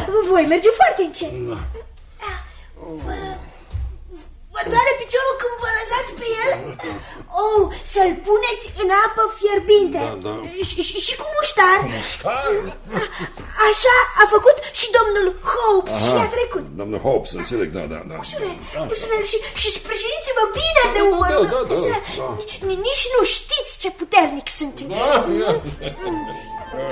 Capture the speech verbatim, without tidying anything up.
Voi merge foarte încet. Vă, vă doare piciorul când vă lăsați pe el? Oh, să-l puneți în apă fierbinte. Da, da. Și, și, și cu muștar. Cu muștar? Așa a făcut și domnul Hobbs. Aha, și a trecut. Domnul Hobbs, înțeleg, da, da, da. Ușurel, ușurel, și, și sprijiniți-vă bine de umăr. Da, da, da, da. Nici nu știți ce puternic sunt. Da, da.